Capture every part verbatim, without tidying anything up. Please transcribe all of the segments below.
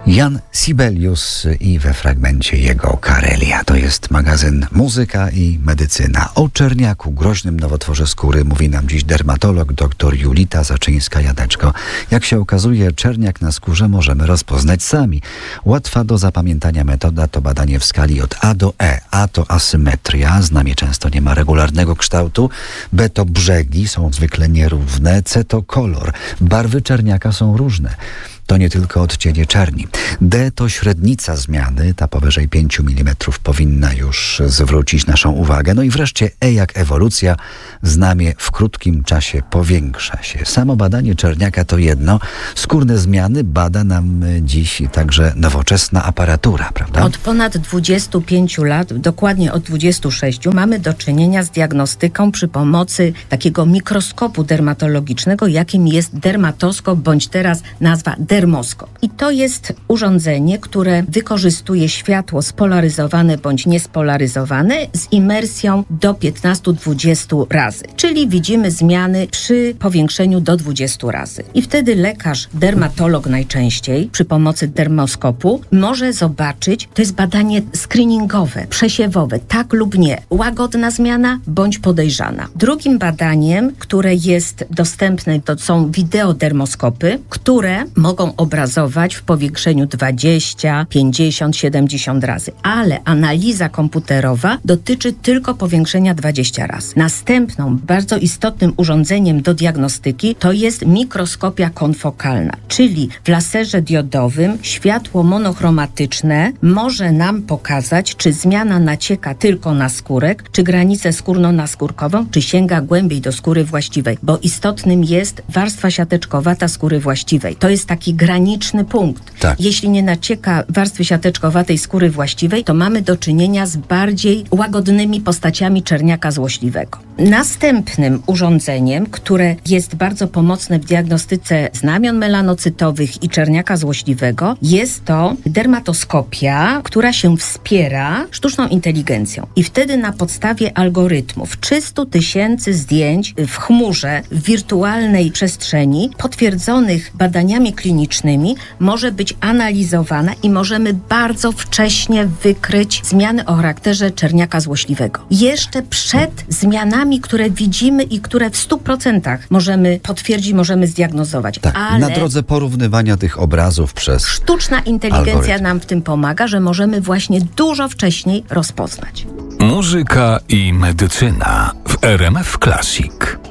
Jan Sibelius i we fragmencie jego Karelia. To jest magazyn Muzyka i Medycyna. O czerniaku, groźnym nowotworze skóry, mówi nam dziś dermatolog dr Julita Zaczyńska-Janeczko. Jak się okazuje, czerniak na skórze możemy rozpoznać sami. Łatwa do zapamiętania metoda to badanie w skali od A do E. A to asymetria, znamie często nie ma regularnego kształtu. B to brzegi, są zwykle nierówne. C to kolor. Barwy czerniaka są różne. To nie tylko odcienie czerni. D to średnica zmiany, ta powyżej pięć milimetrów powinna już zwrócić naszą uwagę. No i wreszcie E jak ewolucja, znamie w krótkim czasie powiększa się. Samo badanie czerniaka to jedno, skórne zmiany bada nam dziś także nowoczesna aparatura, prawda? Od ponad dwudziestu pięciu lat, dokładnie od dwudziestu sześciu, mamy do czynienia z diagnostyką przy pomocy takiego mikroskopu dermatologicznego, jakim jest dermatoskop, bądź teraz nazwa dermoskop. I to jest urządzenie, które wykorzystuje światło spolaryzowane bądź niespolaryzowane z imersją do piętnastu do dwudziestu razy. Czyli widzimy zmiany przy powiększeniu do dwudziestu razy. I wtedy lekarz, dermatolog najczęściej przy pomocy dermoskopu może zobaczyć, to jest badanie screeningowe, przesiewowe, tak lub nie. Łagodna zmiana bądź podejrzana. Drugim badaniem, które jest dostępne, to są wideodermoskopy, które mogą obrazować w powiększeniu dwadzieścia, pięćdziesiąt, siedemdziesiąt razy. Ale analiza komputerowa dotyczy tylko powiększenia dwudziestu razy. Następną, bardzo istotnym urządzeniem do diagnostyki to jest mikroskopia konfokalna, czyli w laserze diodowym światło monochromatyczne może nam pokazać, czy zmiana nacieka tylko na skórek, czy granicę skórno-naskórkową, czy sięga głębiej do skóry właściwej, bo istotnym jest warstwa siateczkowata skóry właściwej. To jest taki graniczny punkt. Tak. Jeśli nie nacieka warstwy siateczkowatej skóry właściwej, to mamy do czynienia z bardziej łagodnymi postaciami czerniaka złośliwego. Następnym urządzeniem, które jest bardzo pomocne w diagnostyce znamion melanocytowych i czerniaka złośliwego, jest to dermatoskopia, która się wspiera sztuczną inteligencją. I wtedy na podstawie algorytmów trzystu tysięcy zdjęć w chmurze, w wirtualnej przestrzeni, potwierdzonych badaniami klinicznymi, może być analizowana i możemy bardzo wcześnie wykryć zmiany o charakterze czerniaka złośliwego. Jeszcze przed zmianami, które widzimy i które w stu procentach możemy potwierdzić, możemy zdiagnozować. Tak, ale na drodze porównywania tych obrazów przez sztuczna inteligencja algorytm nam w tym pomaga, że możemy właśnie dużo wcześniej rozpoznać. Muzyka i medycyna w R M F Classic.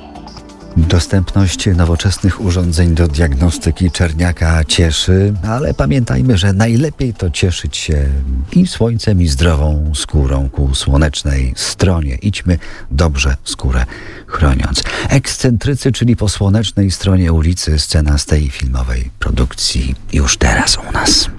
Dostępność nowoczesnych urządzeń do diagnostyki czerniaka cieszy, ale pamiętajmy, że najlepiej to cieszyć się i słońcem, i zdrową skórą ku słonecznej stronie. Idźmy dobrze skórę chroniąc. Ekscentrycy, czyli po słonecznej stronie ulicy, scena z tej filmowej produkcji już teraz u nas.